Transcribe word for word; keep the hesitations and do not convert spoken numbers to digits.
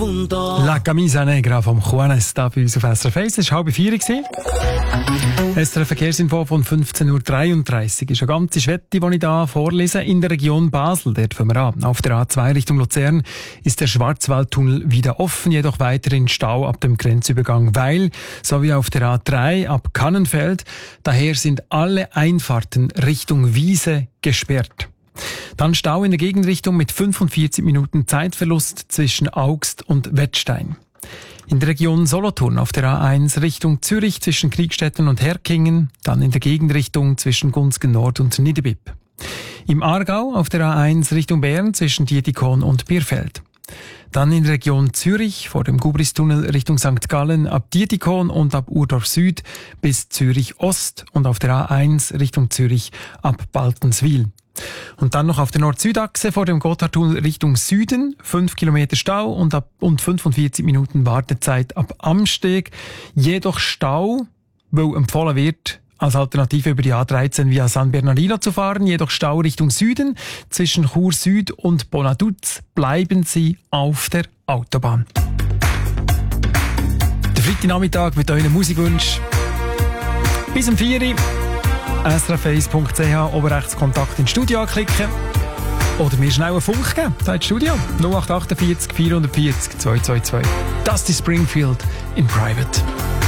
punto. La Camisa Negra vom Juanes da bei uns auf S R F eins. Es war halb vier. S R F Verkehrsinfo von fünfzehn Uhr dreiunddreißig ist eine ganze Schwette, die ich hier vorlese. In der Region Basel, dort fangen wir an. Auf der A zwei Richtung Luzern ist der Schwarzwaldtunnel wieder offen, jedoch weiterhin Stau ab dem Grenzübergang Weil, sowie auf der A drei ab Kannenfeld. Daher sind alle Einfahrten Richtung Wiese gesperrt. Dann Stau in der Gegenrichtung mit fünfundvierzig Minuten Zeitverlust zwischen Augst und Wettstein. In der Region Solothurn auf der A eins Richtung Zürich zwischen Kriegstetten und Herkingen, dann in der Gegenrichtung zwischen Gunzgen Nord und Niederbipp. Im Aargau auf der A eins Richtung Bern zwischen Dietikon und Bierfeld. Dann in der Region Zürich vor dem Gubristunnel Richtung Sankt Gallen ab Dietikon und ab Urdorf Süd bis Zürich Ost und auf der A eins Richtung Zürich ab Baltenswil. Und dann noch auf der Nord-Süd-Achse vor dem Gotthardtunnel Richtung Süden, fünf Kilometer Stau und, ab, und fünfundvierzig Minuten Wartezeit ab Amsteg. Jedoch Stau, weil empfohlen wird, als Alternative über die A dreizehn via San Bernardino zu fahren. Jedoch Stau Richtung Süden. Zwischen Chur Süd und Bonaduz bleiben Sie auf der Autobahn. Der Freitagnachmittag mit euren Musikwünschen. Bis um vier Uhr. S R F eins punkt c h, oben rechts Kontakt ins Studio anklicken. Oder mir schnell einen Funk geben, da ins Studio. null acht acht vier vier vier vier zwei zwei zwei. Das ist Springfield in Private.